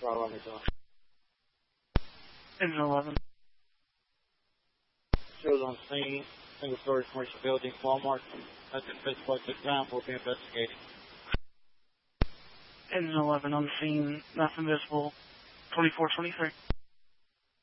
Engine 11. Shows on scene, single-story commercial building, Walmart. That's the physical ground will be investigated. Engine 11 on scene, nothing visible. 2423.